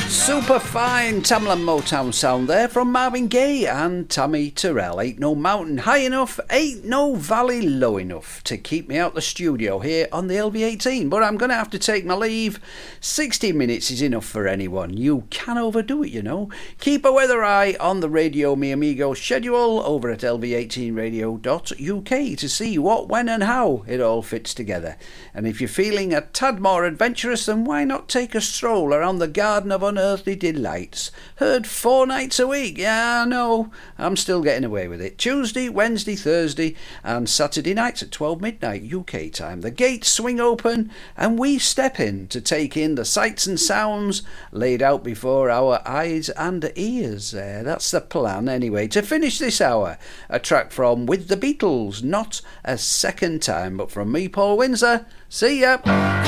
Super fine Tamla Motown sound there from Marvin Gaye and Tammy Terrell. Ain't no mountain high enough, ain't no valley low enough to keep me out the studio here on the LV18. But I'm going to have to take my leave. 60 minutes is enough for anyone. You can overdo it, you know. Keep a weather eye on the Radio Mi Amigo schedule over at lv18radio.uk to see what, when and how it all fits together. And if you're feeling a tad more adventurous, then why not take a stroll around the Garden of Unearthly Delights? Heard 4 nights a week. Yeah, I know. I'm still getting away with it. Tuesday, Wednesday, Thursday and Saturday nights at 12 midnight UK time. The gates swing open and we step in to take in the sights and sounds laid out before our eyes and ears. That's the plan anyway. To finish this hour, a track from With the Beatles, Not a Second Time. But from me, Paul Windsor, see ya.